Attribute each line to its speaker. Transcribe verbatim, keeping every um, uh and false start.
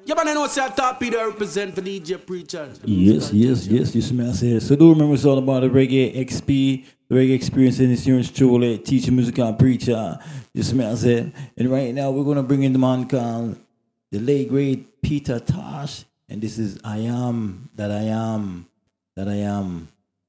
Speaker 1: Yeah, man, I know say I top Peter represent for D J Preacher.
Speaker 2: Yes, yes, yes, you smell it. So do remember it's all about the reggae X P, the reggae experience in this year's truly teacher, music and preacher. You smell it. And right now we're gonna bring in the man called the late great Peter Tosh. And this is I Am That I Am That I Am.